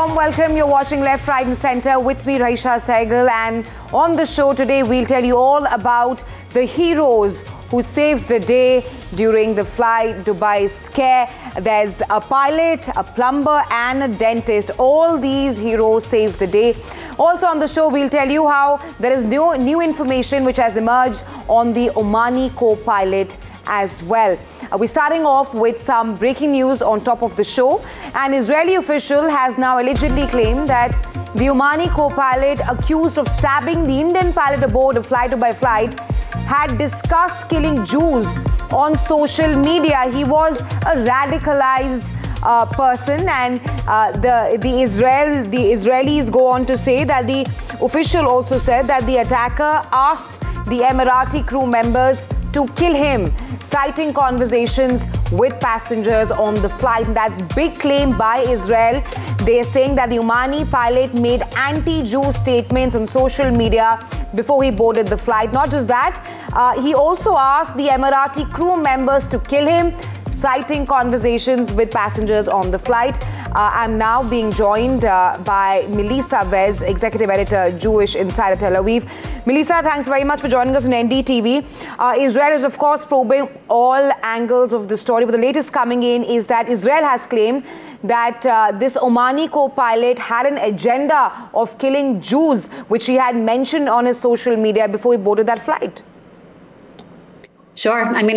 warm welcome. You're watching Left, Right and Centre with me, Raisha Sehgal. And on the show today, we'll tell you all about the heroes who saved the day during the Fly Dubai scare. There's a pilot, a plumber and a dentist. All these heroes saved the day. Also on the show, we'll tell you how there is new information which has emerged on the Omani co-pilot as well. We're starting off with some breaking news on top of the show. An Israeli official has now allegedly claimed that the Omani co-pilot accused of stabbing the Indian pilot aboard a Fly Dubai flight had discussed killing Jews on social media. He was a radicalized person, and the Israelis go on to say that the official also said that the attacker asked the Emirati crew members to kill him, citing conversations with passengers on the flight. That's big claim by Israel. They're saying that the Omani pilot made anti-Jew statements on social media before he boarded the flight. Not just that, he also asked the Emirati crew members to kill him, citing conversations with passengers on the flight. I'm now being joined by Melissa Vez, Executive Editor, Jewish Insider Tel Aviv. Melissa, thanks very much for joining us on NDTV. Israel is, of course, probing all angles of the story, but the latest coming in is that Israel has claimed that this Omani co-pilot had an agenda of killing Jews, which he had mentioned on his social media before he boarded that flight. Sure. I mean,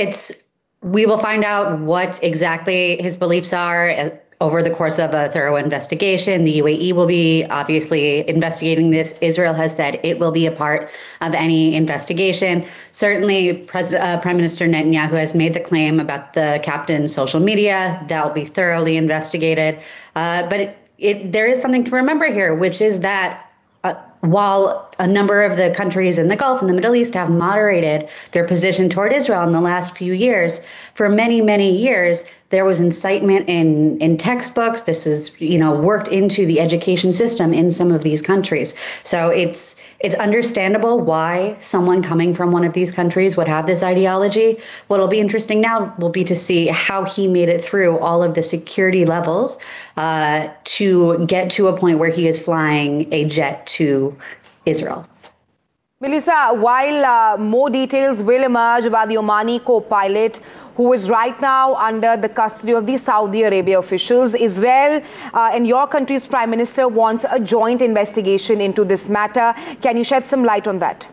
we will find out what exactly his beliefs are over the course of a thorough investigation. The UAE will be obviously investigating this. Israel has said it will be a part of any investigation. Certainly, Prime Minister Netanyahu has made the claim about the captain's social media. That will be thoroughly investigated. But there is something to remember here, which is that while a number of the countries in the Gulf and the Middle East have moderated their position toward Israel in the last few years, for many, many years, there was incitement in textbooks. This is, worked into the education system in some of these countries. So it's understandable why someone coming from one of these countries would have this ideology. What'll be interesting now will be to see how he made it through all of the security levels to get to a point where he is flying a jet to Israel. Melissa, while more details will emerge about the Omani co-pilot who is right now under the custody of the Saudi Arabia officials, Israel and your country's Prime Minister wants a joint investigation into this matter. Can you shed some light on that?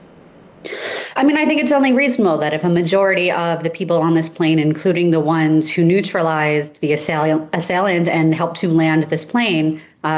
I mean, I think it's only reasonable that if a majority of the people on this plane, including the ones who neutralized the assailant and helped to land this plane,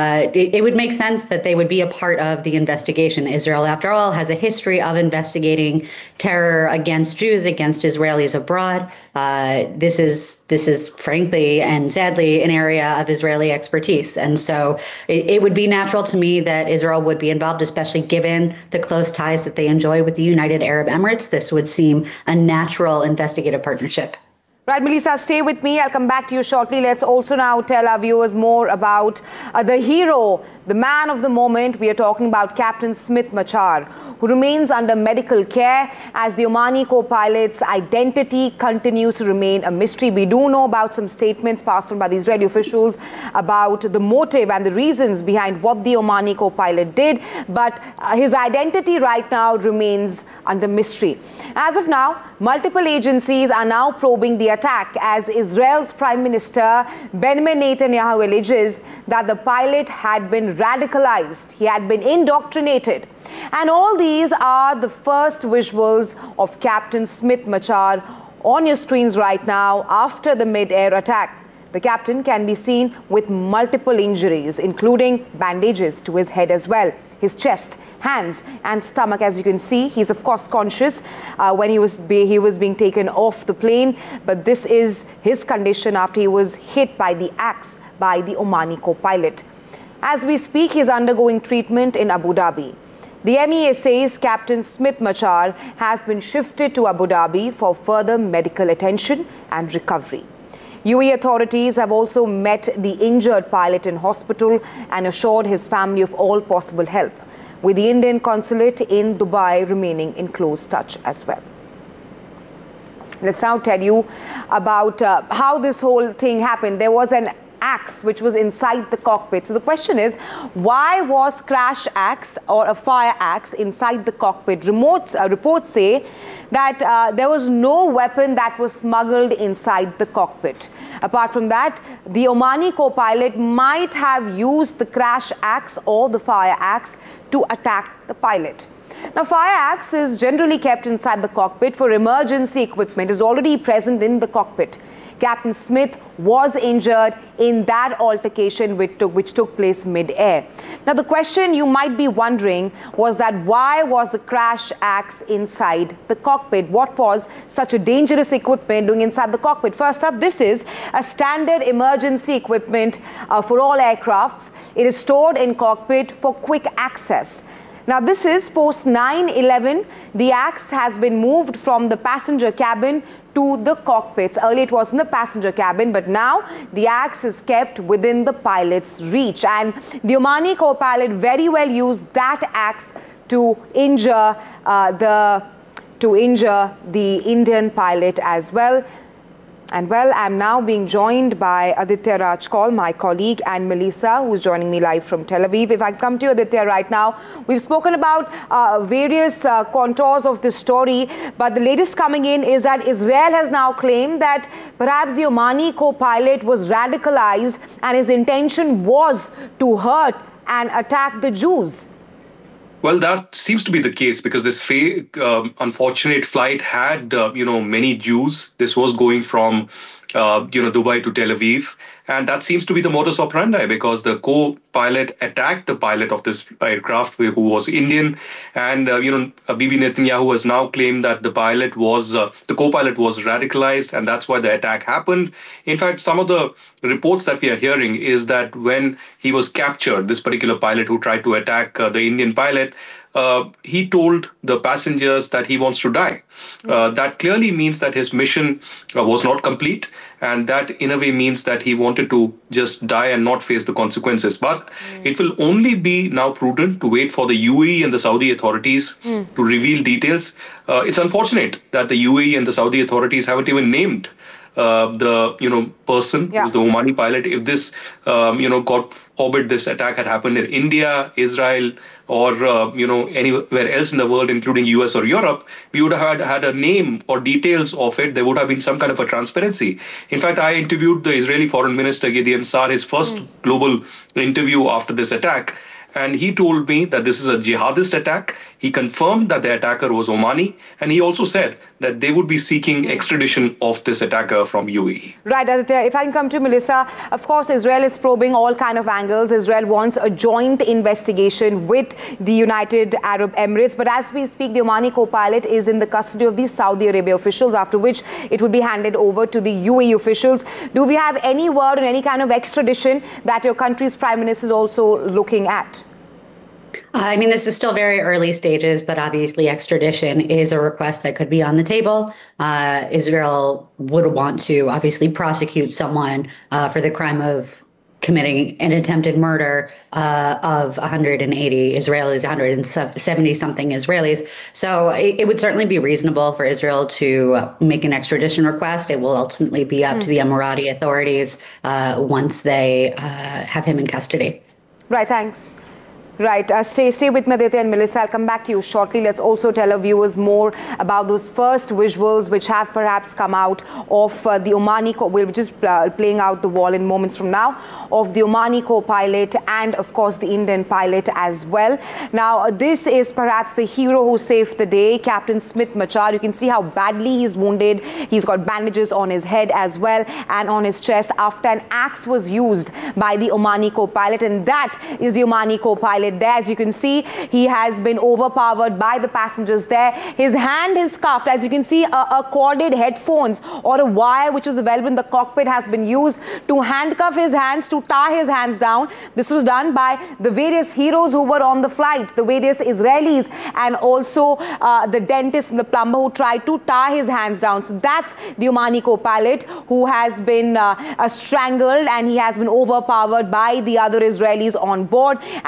it would make sense that they would be a part of the investigation. Israel, after all, has a history of investigating terror against Jews, against Israelis abroad. This is frankly and sadly an area of Israeli expertise. And so it would be natural to me that Israel would be involved, especially given the close ties that they enjoy with the United Arab Emirates. This would seem a natural investigative partnership. Right, Melissa, stay with me. I'll come back to you shortly. Let's also now tell our viewers more about the hero, the man of the moment. We are talking about Captain Smith Machar, who remains under medical care as the Omani co-pilot's identity continues to remain a mystery. We do know about some statements passed on by the Israeli officials about the motive and the reasons behind what the Omani co-pilot did, but his identity right now remains under mystery. As of now, multiple agencies are now probing the attack as Israel's Prime Minister Benjamin Netanyahu alleges that the pilot had been radicalized. He had been indoctrinated. And all these are the first visuals of Captain Smith Machar on your screens right now after the mid-air attack. The captain can be seen with multiple injuries, including bandages to his head as well, his chest, hands and stomach. As you can see, he's of course conscious when he was being taken off the plane, but this is his condition after he was hit by the axe by the Omani co-pilot. As we speak, he's undergoing treatment in Abu Dhabi. The MEA says Captain Smith Machar has been shifted to Abu Dhabi for further medical attention and recovery. UAE authorities have also met the injured pilot in hospital and assured his family of all possible help, with the Indian consulate in Dubai remaining in close touch as well. Let's now tell you about how this whole thing happened. There was an axe which was inside the cockpit. So the question is, why was crash axe or a fire axe inside the cockpit? Reports say that there was no weapon that was smuggled inside the cockpit. Apart from that, the Omani co-pilot might have used the crash axe or the fire axe to attack the pilot. Now, fire axe is generally kept inside the cockpit for emergency equipment, is already present in the cockpit. Captain Smith was injured in that altercation which took place mid-air. Now, the question you might be wondering was that why was the crash axe inside the cockpit? What was such a dangerous equipment doing inside the cockpit? First up, this is a standard emergency equipment for all aircrafts. It is stored in cockpit for quick access. Now, this is post 9/11. The axe has been moved from the passenger cabin to the cockpits. Earlier it was in the passenger cabin, but now the axe is kept within the pilot's reach. And the Omani co-pilot very well used that axe to injure the Indian pilot as well. And well, I'm now being joined by Aditya Rajkol, my colleague, and Melissa, who's joining me live from Tel Aviv. If I come to you, Aditya, right now, we've spoken about various contours of this story, but the latest coming in is that Israel has now claimed that perhaps the Omani co-pilot was radicalized and his intention was to hurt and attack the Jews. Well, that seems to be the case because this fake, unfortunate flight had, many Jews. This was going from, Dubai to Tel Aviv. And that seems to be the modus operandi because the co-pilot attacked the pilot of this aircraft who was Indian. And, Bibi Netanyahu has now claimed that the co-pilot was radicalized, and that's why the attack happened. In fact, some of the reports that we are hearing is that when he was captured, this particular pilot who tried to attack the Indian pilot, he told the passengers that he wants to die. That clearly means that his mission was not complete, and that in a way means that he wanted to just die and not face the consequences. But it will only be now prudent to wait for the UAE and the Saudi authorities to reveal details. It's unfortunate that the UAE and the Saudi authorities haven't even named the person who's the Omani pilot. If this God forbid this attack had happened in India, Israel, or anywhere else in the world, including US or Europe, we would have had a name or details of it. There would have been some kind of a transparency. In fact, I interviewed the Israeli Foreign Minister Gideon Sa'ar, his first global interview after this attack. And he told me that this is a jihadist attack. He confirmed that the attacker was Omani. And he also said that they would be seeking extradition of this attacker from UAE. Right, Aditya. If I can come to Melissa, of course, Israel is probing all kind of angles. Israel wants a joint investigation with the United Arab Emirates. But as we speak, the Omani co-pilot is in the custody of the Saudi Arabia officials, after which it would be handed over to the UAE officials. Do we have any word on any kind of extradition that your country's prime minister is also looking at? I mean, this is still very early stages, but obviously extradition is a request that could be on the table. Israel would want to obviously prosecute someone for the crime of committing an attempted murder of 180 Israelis, 170-something Israelis. So it would certainly be reasonable for Israel to make an extradition request. It will ultimately be up to the Emirati authorities once they have him in custody. Right, thanks. Right. Stay with me, Aditya and Melissa. I'll come back to you shortly. Let's also tell our viewers more about those first visuals which have perhaps come out of the Omani, which is playing out the wall in moments from now, of the Omani co-pilot and, of course, the Indian pilot as well. Now, this is perhaps the hero who saved the day, Captain Smith Machar. You can see how badly he's wounded. He's got bandages on his head as well and on his chest after an axe was used by the Omani co-pilot. And that is the Omani co-pilot there. As you can see, he has been overpowered by the passengers there. His hand is cuffed. As you can see, a corded headphones or a wire which was available in the cockpit has been used to handcuff his hands, to tie his hands down. This was done by the various heroes who were on the flight, the various Israelis, and also the dentist and the plumber who tried to tie his hands down. So that's the Omani co-pilot who has been strangled, and he has been overpowered by the other Israelis on board. And this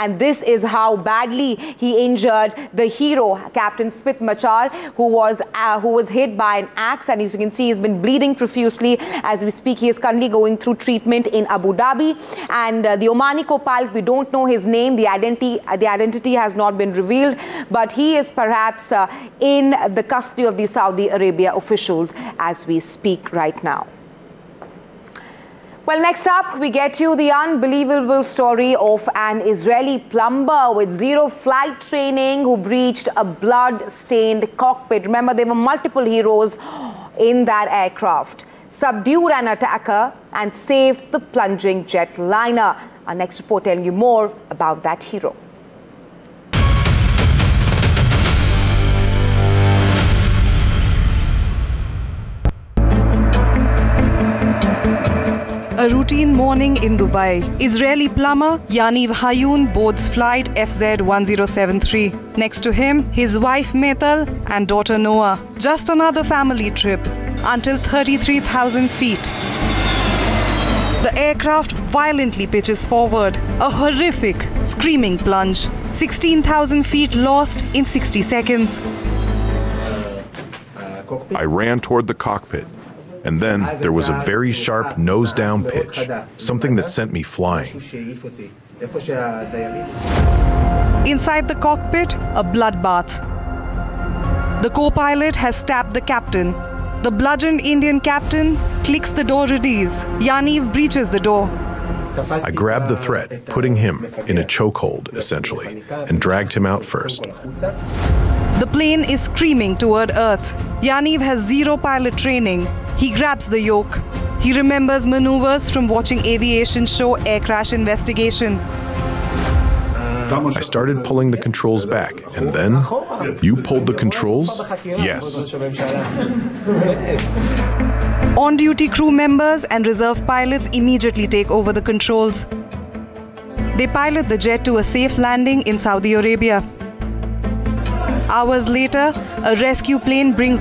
is how badly he injured the hero, Captain Smith Machar, who was hit by an axe, and as you can see, he's been bleeding profusely as we speak. He is currently going through treatment in Abu Dhabi, and the Omani co-pilot, we don't know his name. The identity has not been revealed, but he is perhaps in the custody of the Saudi Arabia officials as we speak right now. Well, next up, we get you the unbelievable story of an Israeli plumber with zero flight training who breached a blood-stained cockpit. Remember, there were multiple heroes in that aircraft. Subdued an attacker and saved the plunging jetliner. Our next report telling you more about that hero. A routine morning in Dubai. Israeli plumber Yaniv Hayun boards flight FZ1073. Next to him, his wife Metal and daughter Noah. Just another family trip until 33,000 feet. The aircraft violently pitches forward. A horrific, screaming plunge. 16,000 feet lost in 60 seconds. I ran toward the cockpit. And then there was a very sharp nose-down pitch, something that sent me flying. Inside the cockpit, a bloodbath. The co-pilot has stabbed the captain. The bludgeoned Indian captain clicks the door release. Yaniv breaches the door. I grabbed the threat, putting him in a chokehold, essentially, and dragged him out first. The plane is screaming toward Earth. Yaniv has zero pilot training. He grabs the yoke. He remembers maneuvers from watching aviation show Air Crash Investigation. I started pulling the controls back, and then, you pulled the controls? Yes. On-duty crew members and reserve pilots immediately take over the controls. They pilot the jet to a safe landing in Saudi Arabia. Hours later, a rescue plane brings